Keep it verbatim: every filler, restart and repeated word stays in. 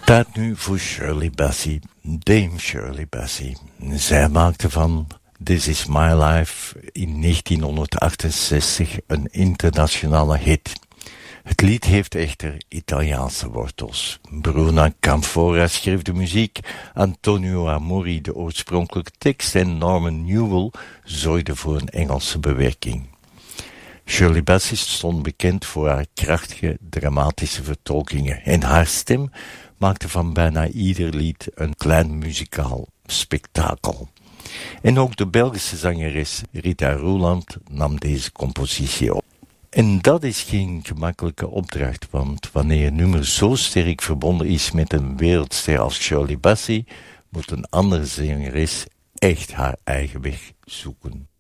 Tijd nu voor Shirley Bassey, Dame Shirley Bassey. Zij maakte van This Is My Life in negentienhonderdachtenzestig een internationale hit. Het lied heeft echter Italiaanse wortels. Bruna Camfora schreef de muziek, Antonio Amori de oorspronkelijke tekst en Norman Newell zorgden voor een Engelse bewerking. Shirley Bassey stond bekend voor haar krachtige, dramatische vertolkingen en haar stem maakte van bijna ieder lied een klein muzikaal spektakel. En ook de Belgische zangeres Rita Roeland nam deze compositie op. En dat is geen gemakkelijke opdracht, want wanneer een nummer zo sterk verbonden is met een wereldster als Shirley Bassey, moet een andere zangeres echt haar eigen weg zoeken.